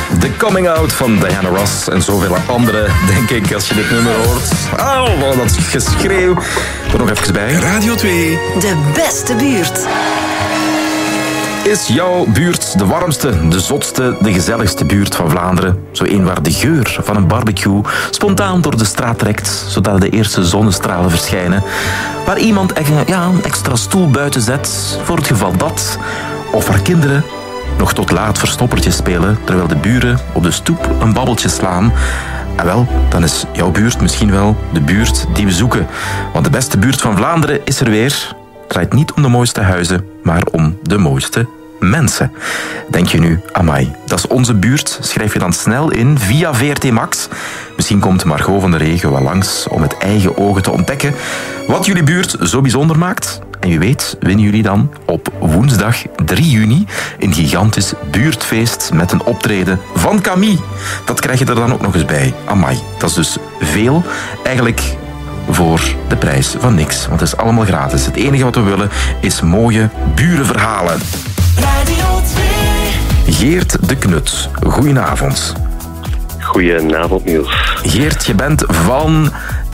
The Coming Out van Diana Ross en zoveel andere, denk ik, als je dit nummer hoort. Oh, dat geschreeuw. Er nog even bij. Radio 2. De beste buurt. Is jouw buurt de warmste, de zotste, de gezelligste buurt van Vlaanderen? Zo een waar de geur van een barbecue spontaan door de straat trekt, zodat de eerste zonnestralen verschijnen. Waar iemand een extra stoel buiten zet, voor het geval dat. Of waar kinderen nog tot laat verstoppertje spelen, terwijl de buren op de stoep een babbeltje slaan. En wel, dan is jouw buurt misschien wel de buurt die we zoeken. Want de beste buurt van Vlaanderen is er weer. Het draait niet om de mooiste huizen, maar om de mooiste mensen. Denk je nu, amai, dat is onze buurt? Schrijf je dan snel in via VRT Max. Misschien komt Margot van der Regen wel langs om met eigen ogen te ontdekken wat jullie buurt zo bijzonder maakt. En wie weet winnen jullie dan op woensdag 3 juni een gigantisch buurtfeest met een optreden van Camille. Dat krijg je er dan ook nog eens bij. Amai, dat is dus veel. Eigenlijk voor de prijs van niks, want het is allemaal gratis. Het enige wat we willen is mooie burenverhalen. Radio 2. Geert de Knut, goedenavond. Goedenavond, Niels. Geert, je bent van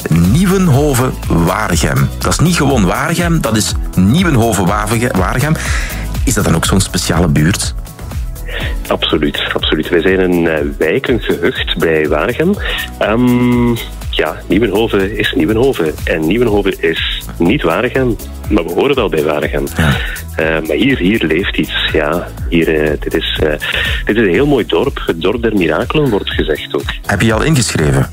Nieuwenhove-Waregem. Dat is niet gewoon Waregem, dat is Nieuwenhove-Waregem. Is dat dan ook zo'n speciale buurt? Absoluut, absoluut. Wij zijn een wijk, een gehucht bij Waregem. Nieuwenhove is Nieuwenhove. En Nieuwenhove is niet Waregem, maar we horen wel bij Waregem. Ja. Maar hier leeft iets. Ja, dit is een heel mooi dorp. Het dorp der mirakelen wordt gezegd ook. Heb je je al ingeschreven?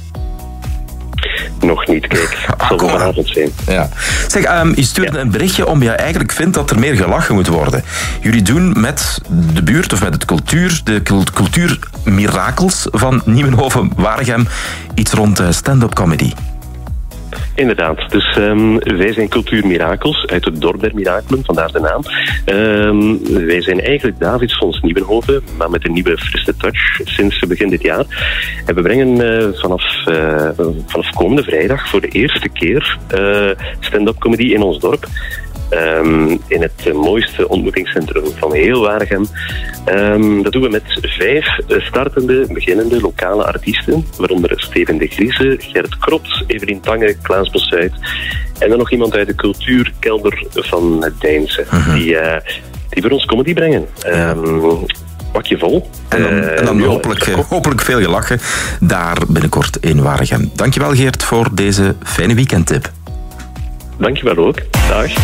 Nog niet, kijk. Het zal vanavond zijn. Ja. Zeg, je stuurde een berichtje om je eigenlijk vindt dat er meer gelachen moet worden. Jullie doen met de buurt of met het de cultuurmirakels van Nieuwenhove-Waregem iets rond stand-up comedy. Inderdaad. Dus wij zijn Cultuurmirakels uit het dorp der mirakelen, vandaar de naam. Wij zijn eigenlijk Davidsfonds Nieuwenhove, maar met een nieuwe frisse touch sinds begin dit jaar. En we brengen vanaf komende vrijdag voor de eerste keer stand-up comedy in ons dorp. In het mooiste ontmoetingscentrum van heel Waregem. Dat doen we met 5 startende, beginnende lokale artiesten, waaronder Steven de Grieze, Gert Krops, Evelien Tange, Klaas Bosuit en dan nog iemand uit de cultuurkelder van Deinze, die voor ons comedy brengen. Pakje vol. En dan hopelijk veel gelachen daar binnenkort in Waregem. Dankjewel Geert voor deze fijne weekendtip. Dankjewel ook. Dag.